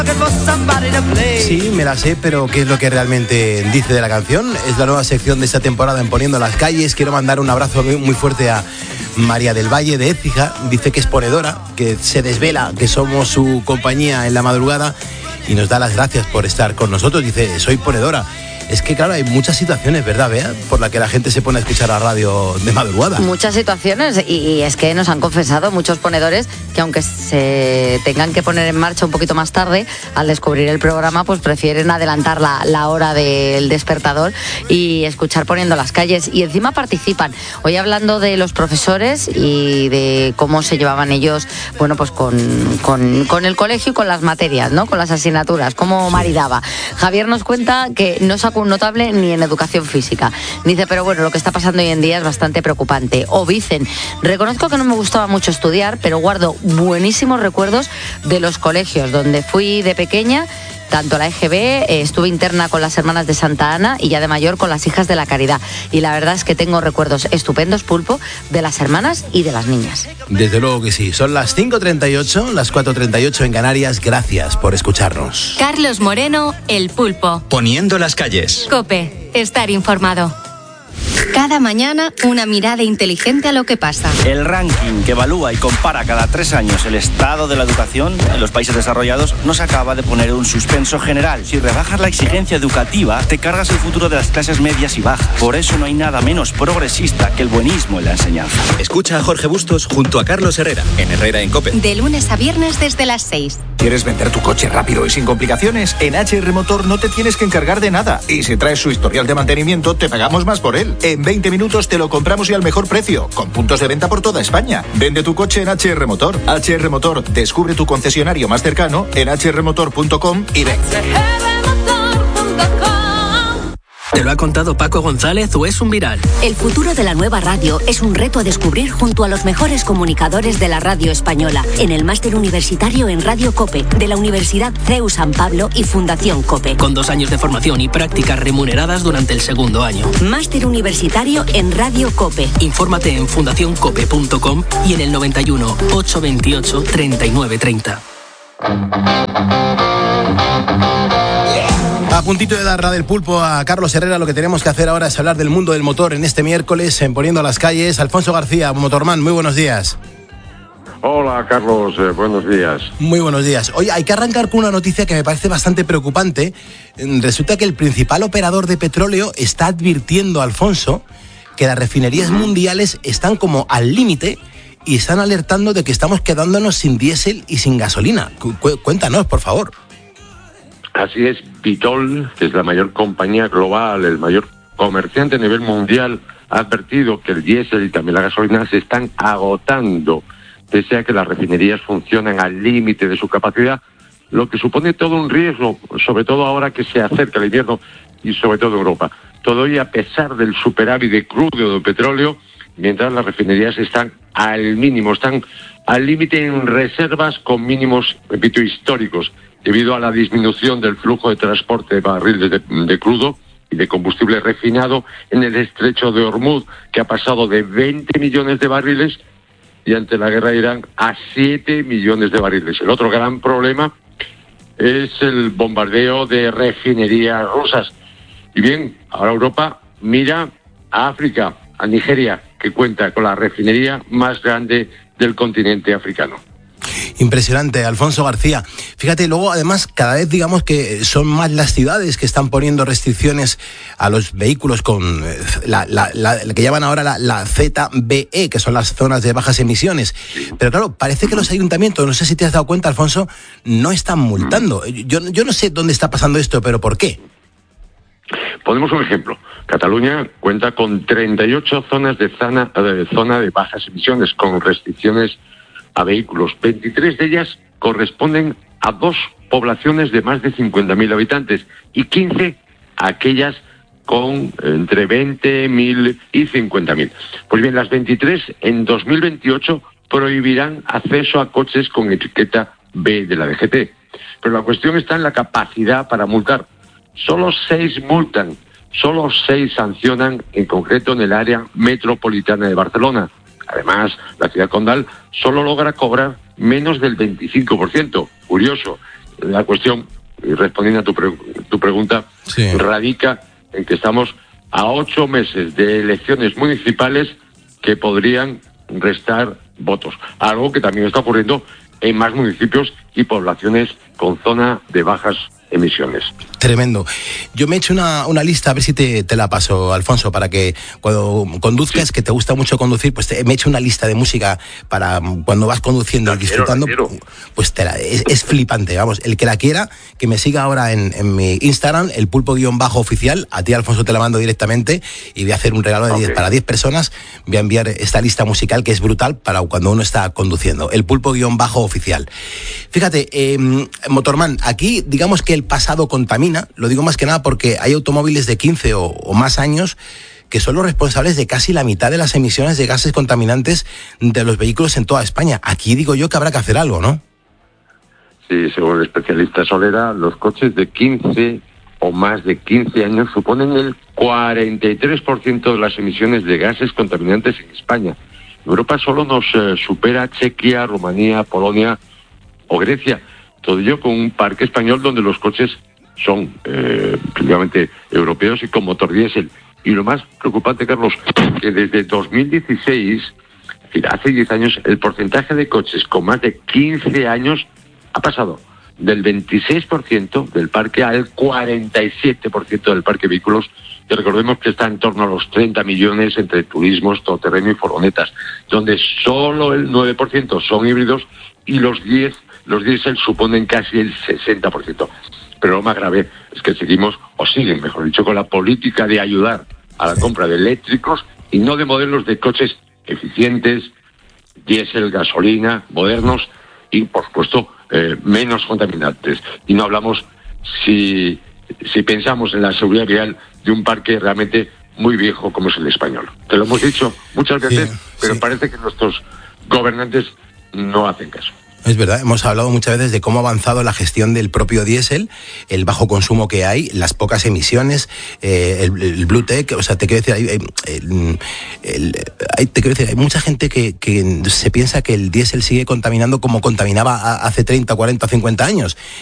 Sí, me la sé, pero ¿qué es lo que realmente dice de la canción? Es la nueva sección de esta temporada en Poniendo las Calles. Quiero mandar un abrazo muy fuerte a María del Valle de Écija. Dice que es ponedora, que se desvela, que somos su compañía en la madrugada y nos da las gracias por estar con nosotros. Dice, soy ponedora. Es que, claro, hay muchas situaciones, ¿verdad, Bea? Por las que la gente se pone a escuchar la radio de madrugada. Muchas situaciones, y es que nos han confesado muchos ponedores que aunque se tengan que poner en marcha un poquito más tarde, al descubrir el programa, pues prefieren adelantar la hora del despertador y escuchar Poniendo las Calles. Y encima participan. Hoy hablando de los profesores y de cómo se llevaban ellos, bueno, pues con el colegio y con las materias, ¿no? Con las asignaturas, cómo maridaba. Javier nos cuenta que no sacó un notable ni en educación física. Dice, pero bueno, lo que está pasando hoy en día es bastante preocupante. O dicen, reconozco que no me gustaba mucho estudiar, pero guardo buenísimos recuerdos de los colegios donde fui de pequeña, tanto la EGB, estuve interna con las hermanas de Santa Ana y ya de mayor con las hijas de la Caridad. Y la verdad es que tengo recuerdos estupendos, Pulpo, de las hermanas y de las niñas. Desde luego que sí. Son las 5:38, las 4:38 en Canarias. Gracias por escucharnos. Carlos Moreno, El Pulpo. Poniendo las Calles. COPE, estar informado. Cada mañana, una mirada inteligente a lo que pasa. El ranking que evalúa y compara cada 3 años el estado de la educación en los países desarrollados nos acaba de poner un suspenso general. Si rebajas la exigencia educativa, te cargas el futuro de las clases medias y bajas. Por eso no hay nada menos progresista que el buenismo en la enseñanza. Escucha a Jorge Bustos junto a Carlos Herrera, en Herrera en COPE. De lunes a viernes desde las 6. ¿Quieres vender tu coche rápido y sin complicaciones? En HR Motor no te tienes que encargar de nada. Y si traes su historial de mantenimiento, te pagamos más por él. En 20 minutos te lo compramos y al mejor precio, con puntos de venta por toda España. Vende tu coche en HR Motor. HR Motor, descubre tu concesionario más cercano en hrmotor.com y ven. ¿Te lo ha contado Paco González o es un viral? El futuro de la nueva radio es un reto a descubrir junto a los mejores comunicadores de la radio española en el máster universitario en Radio COPE de la Universidad CEU San Pablo y Fundación COPE. Con 2 años de formación y prácticas remuneradas durante el segundo año. Máster universitario en Radio COPE. Infórmate en fundacioncope.com y en el 91 828 3930. A puntito de dar la del pulpo a Carlos Herrera, lo que tenemos que hacer ahora es hablar del mundo del motor en este miércoles en Poniendo las Calles. Alfonso García, Motorman, muy buenos días. Hola Carlos, buenos días. Muy buenos días. Oye, hay que arrancar con una noticia que me parece bastante preocupante. Resulta que el principal operador de petróleo está advirtiendo, Alfonso, que las refinerías mundiales están como al límite y están alertando de que estamos quedándonos sin diésel y sin gasolina. Cuéntanos, por favor. Así es, Vitol, que es la mayor compañía global, el mayor comerciante a nivel mundial, ha advertido que el diésel y también la gasolina se están agotando, pese a que las refinerías funcionan al límite de su capacidad, lo que supone todo un riesgo, sobre todo ahora que se acerca el invierno y sobre todo Europa. Todo ello a pesar del superávit de crudo de petróleo, mientras las refinerías están al mínimo, están al límite en reservas con mínimos, repito, históricos, debido a la disminución del flujo de transporte de barriles de crudo y de combustible refinado en el estrecho de Hormuz, que ha pasado de 20 millones de barriles y ante la guerra de Irán a 7 millones de barriles. El otro gran problema es el bombardeo de refinerías rusas. Y bien, ahora Europa mira a África, a Nigeria, que cuenta con la refinería más grande del continente africano. Impresionante, Alfonso García. Fíjate, luego además cada vez digamos que son más las ciudades que están poniendo restricciones a los vehículos con la que llaman ahora la ZBE, que son las zonas de bajas emisiones. Pero claro, parece que los ayuntamientos, no sé si te has dado cuenta, Alfonso, no están multando. Yo no sé dónde está pasando esto, pero ¿por qué? Ponemos un ejemplo. Cataluña cuenta con 38 zonas de zona de bajas emisiones con restricciones a vehículos. 23 de ellas corresponden a 2 poblaciones de más de 50.000 habitantes y 15 a aquellas con entre 20.000 y 50.000. Pues bien, las 23 en 2028 prohibirán acceso a coches con etiqueta B de la DGT. Pero la cuestión está en la capacidad para multar. Solo 6 multan, solo 6 sancionan, en concreto en el área metropolitana de Barcelona. Además, la ciudad condal solo logra cobrar menos del 25%. Curioso, la cuestión, y respondiendo a tu pregunta, radica en que estamos a 8 meses de elecciones municipales que podrían restar votos. Algo que también está ocurriendo en más municipios y poblaciones con zona de bajas emisiones. Tremendo. Yo me he hecho una lista, a ver si te la paso, Alfonso, para que cuando conduzcas, que te gusta mucho conducir, pues me he hecho una lista de música para cuando vas conduciendo y disfrutando, pues es flipante, vamos. El que la quiera, que me siga ahora en mi Instagram, el pulpo_oficial, a ti, Alfonso, te la mando directamente y voy a hacer un regalo de 10 para 10 personas, voy a enviar esta lista musical que es brutal para cuando uno está conduciendo, el pulpo_oficial. Fíjate, Motorman, aquí digamos que el pasado contamina, lo digo más que nada porque hay automóviles de 15 o más años que son los responsables de casi la mitad de las emisiones de gases contaminantes de los vehículos en toda España. Aquí digo yo que habrá que hacer algo, ¿no? Sí, según el especialista Solera, los coches de 15 o más de 15 años suponen el 43% de las emisiones de gases contaminantes en España. Europa solo nos supera Chequia, Rumanía, Polonia o Grecia. Todo ello con un parque español donde los coches son principalmente europeos y con motor diésel. Y lo más preocupante, Carlos, que desde 2016, es decir, hace 10 años, el porcentaje de coches con más de 15 años ha pasado del 26% del parque al 47% del parque de vehículos, que recordemos que está en torno a los 30 millones entre turismos, todoterreno y furgonetas, donde solo el 9% son híbridos y los diésel suponen casi el 60%. Pero lo más grave es que siguen, mejor dicho, con la política de ayudar a la compra de eléctricos y no de modelos de coches eficientes, diésel, gasolina, modernos y, por supuesto, menos contaminantes. Y no hablamos si pensamos en la seguridad vial de un parque realmente muy viejo como es el español. Te lo hemos dicho muchas veces, pero parece que nuestros gobernantes no hacen caso. Es verdad, hemos hablado muchas veces de cómo ha avanzado la gestión del propio diésel, el bajo consumo que hay, las pocas emisiones, el Blue Tech, o sea, te quiero decir, hay mucha gente que se piensa que el diésel sigue contaminando como contaminaba hace 30, 40, 50 años.